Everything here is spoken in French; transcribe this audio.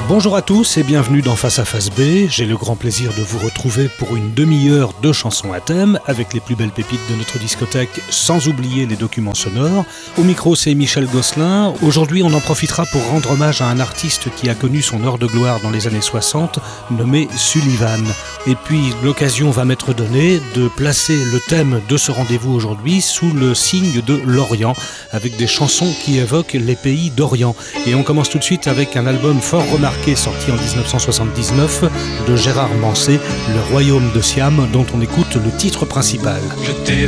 Bonjour à tous et bienvenue dans Face à Face B. J'ai le grand plaisir de vous retrouver pour une demi-heure de chansons à thème avec les plus belles pépites de notre discothèque, sans oublier les documents sonores. Au micro, c'est Michel Gosselin. Aujourd'hui, on en profitera pour rendre hommage à un artiste qui a connu son heure de gloire dans les années 60, nommé Sullivan. Et puis, l'occasion va m'être donnée de placer le thème de ce rendez-vous aujourd'hui sous le signe de l'Orient, avec des chansons qui évoquent les pays d'Orient. Et on commence tout de suite avec un album fort remarqué sorti en 1979 de Gérard Manset, Le Royaume de Siam, dont on écoute le titre principal. Je t'ai